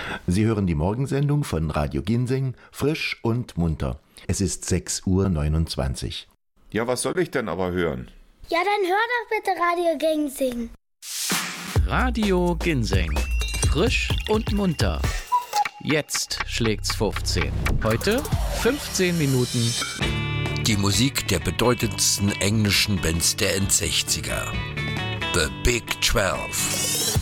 Sie hören die Morgensendung von Radio Ginseng, frisch und munter. Es ist 6:29 Uhr. Ja, was soll ich denn aber hören? Ja, dann hör doch bitte Radio Ginseng. Radio Ginseng. Frisch und munter. Jetzt schlägt's 15. Heute 15 Minuten. Die Musik der bedeutendsten englischen Bands der End-60er. The Big 12.